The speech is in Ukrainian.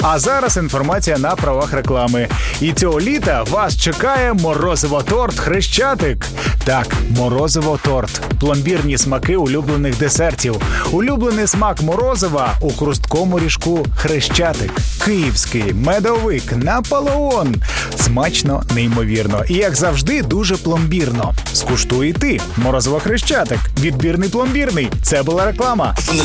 А зараз інформація на правах реклами. І цього літа вас чекає морозиво-торт «Хрещатик». Так, морозиво-торт. Пломбірні смаки улюблених десертів. Улюблений смак морозива у хрусткому ріжку «Хрещатик». Київський, медовик, Наполеон. Смачно, неймовірно. І, як завжди, дуже пломбірно. Скуштуй і ти. Морозиво «Хрещатик». Відбірний пломбірний. Це була реклама.